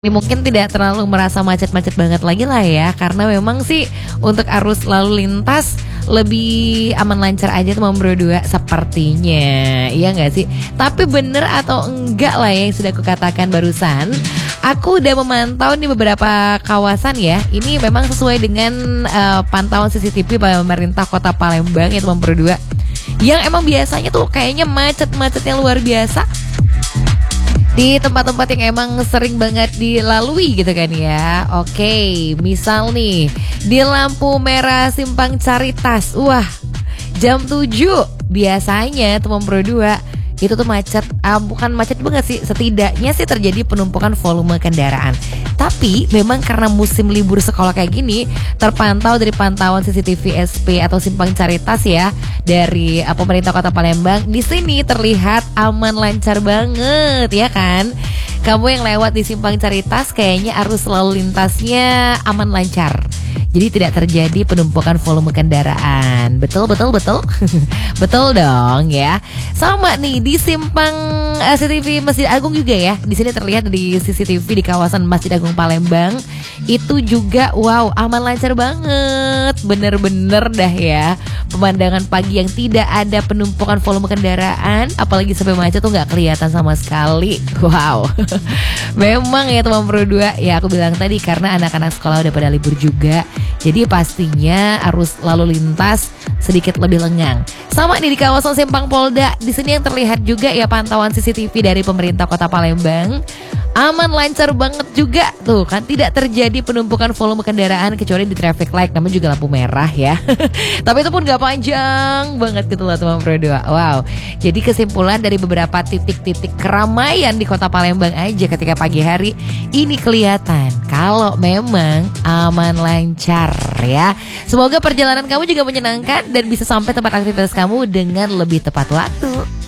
Mungkin tidak terlalu merasa macet-macet banget lagi lah ya, karena memang sih untuk arus lalu lintas lebih aman lancar aja teman bro dua sepertinya, iya nggak sih? Tapi bener atau enggak lah ya yang sudah aku katakan barusan. Aku udah memantau nih beberapa kawasan ya. Ini memang sesuai dengan pantauan CCTV pemerintah Kota Palembang ya teman bro dua. Yang emang biasanya tuh kayaknya macet-macetnya luar biasa di tempat-tempat yang emang sering banget dilalui gitu kan ya. Oke, misal nih di lampu merah Simpang Caritas. Wah, jam 7 biasanya teman bro 2 itu tuh macet, bukan macet banget sih, setidaknya sih terjadi penumpukan volume kendaraan. Tapi memang karena musim libur sekolah kayak gini, terpantau dari pantauan CCTV SP atau Simpang Caritas ya dari pemerintah Kota Palembang, di sini terlihat aman lancar banget ya kan. Kamu yang lewat di Simpang Caritas kayaknya arus lalu lintasnya aman lancar. Jadi tidak terjadi penumpukan volume kendaraan. Betul. Betul dong ya. Sama nih di simpang CCTV Masjid Agung juga ya. Di sini terlihat di CCTV di kawasan Masjid Agung Palembang. Itu juga wow, aman lancar banget. Bener-bener dah ya. Pemandangan pagi yang tidak ada penumpukan volume kendaraan, apalagi sampai macet tuh nggak kelihatan sama sekali. Wow. Memang ya teman bro 2, ya aku bilang tadi karena anak-anak sekolah udah pada libur juga. Jadi pastinya arus lalu lintas sedikit lebih lengang. Sama nih di kawasan Simpang Polda, di sini yang terlihat juga ya pantauan CCTV dari pemerintah Kota Palembang. Aman lancar banget juga tuh kan, tidak terjadi penumpukan volume kendaraan kecuali di traffic light, namun juga lampu merah ya. Tapi itu pun gak panjang banget gitu loh teman bro 2. Wow. Jadi kesimpulan dari beberapa titik-titik keramaian di Kota Palembang aja ketika pagi hari ini kelihatan kalau memang aman lancar ya. Semoga perjalanan kamu juga menyenangkan dan bisa sampai tempat aktivitas kamu dengan lebih tepat waktu.